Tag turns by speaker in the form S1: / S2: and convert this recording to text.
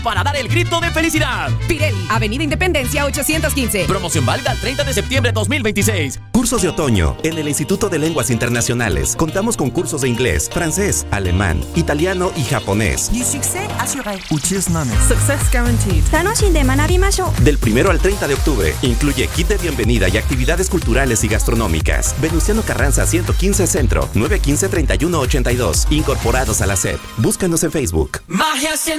S1: para dar el grito de felicidad.
S2: Pirelli, Avenida Independencia 815.
S1: Promoción válida el 30 de septiembre de 2026.
S3: Cursos de otoño. En el Instituto de Lenguas Internacionales contamos con cursos de inglés, francés, alemán, italiano y japonés.
S4: Du succès assuré.
S2: Success guaranteed.
S5: 楽しんで学びましょう。
S3: Del 1 al 30 de octubre incluye kit de bienvenida y actividades culturales y gastronómicas. Venustiano Carranza 115 Centro, 915-3182. Incorporados a la SEP. Búscanos en Facebook.
S1: Magia